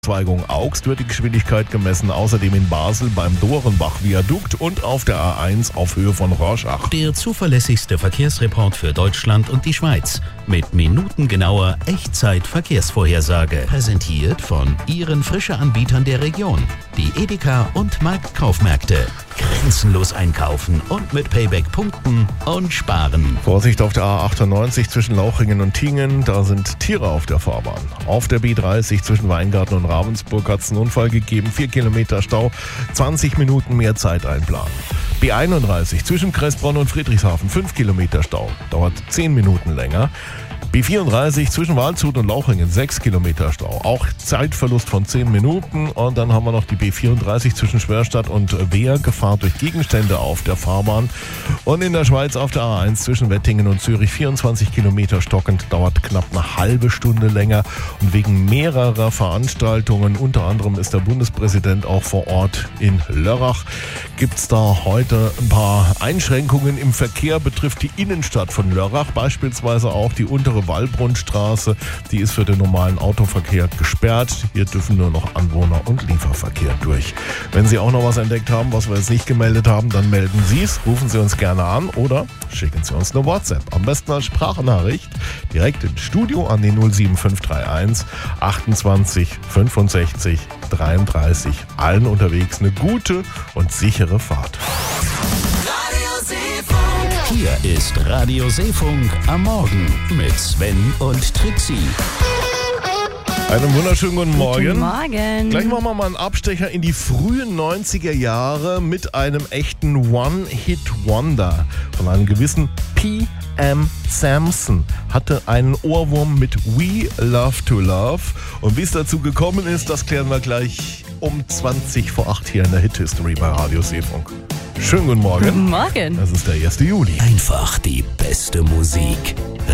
Zweigung Augst wird die Geschwindigkeit gemessen, außerdem in Basel beim Dorenbach-Viadukt und auf der A1 auf Höhe von Rorschach. Der zuverlässigste Verkehrsreport für Deutschland und die Schweiz mit minutengenauer Echtzeit-Verkehrsvorhersage. Präsentiert von Ihren Frische-Anbietern der Region, die Edeka und Marktkaufmärkte. Grenzenlos einkaufen und mit Payback punkten und sparen. Vorsicht auf der A98 zwischen Lauchringen und Tingen, da sind Tiere auf der Fahrbahn. Auf der B30 zwischen Weingarten und Ravensburg hat es einen Unfall gegeben, 4 Kilometer Stau, 20 Minuten mehr Zeit einplanen. B31 zwischen Kressbronn und Friedrichshafen, 5 Kilometer Stau, dauert 10 Minuten länger. B34 zwischen Waldshut und Lauchringen, 6 Kilometer Stau, auch Zeitverlust von 10 Minuten. Und dann haben wir noch die B34 zwischen Schwörstadt und Wehr, Gefahr durch Gegenstände auf der Fahrbahn. Und in der Schweiz auf der A1 zwischen Wettingen und Zürich, 24 Kilometer stockend, dauert knapp eine halbe Stunde länger. Und wegen mehrerer Veranstaltungen, unter anderem ist der Bundespräsident auch vor Ort in Lörrach, gibt es da heute ein paar Einschränkungen im Verkehr, betrifft die Innenstadt von Lörrach, beispielsweise auch die untere Wallbrunnstraße, die ist für den normalen Autoverkehr gesperrt. Hier dürfen nur noch Anwohner und Lieferverkehr durch. Wenn Sie auch noch was entdeckt haben, was wir jetzt nicht gemeldet haben, dann melden Sie es, rufen Sie uns gerne an oder schicken Sie uns eine WhatsApp. Am besten als Sprachnachricht direkt ins Studio an die 07531 28 65 33. Allen unterwegs eine gute und sichere Fahrt. Hier ist Radio Seefunk am Morgen mit Sven und Trixie. Einen wunderschönen guten Morgen. Guten Morgen. Gleich machen wir mal einen Abstecher in die frühen 90er Jahre mit einem echten One-Hit-Wonder von einem gewissen P.M. Samson. Hatte einen Ohrwurm mit We Love to Love. Und wie es dazu gekommen ist, das klären wir gleich um 20 vor 8 hier in der Hit-History bei Radio Seefunk. Schönen guten Morgen. Guten Morgen. Das ist der 1. Juli. Einfach die beste Musik.